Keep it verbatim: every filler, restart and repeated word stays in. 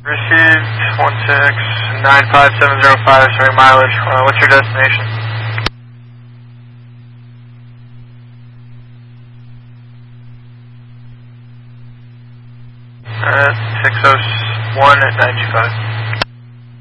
Received one six nine five seven zero five, sorry, mileage. Uh, what's your destination? Uh, six oh one at nine two five.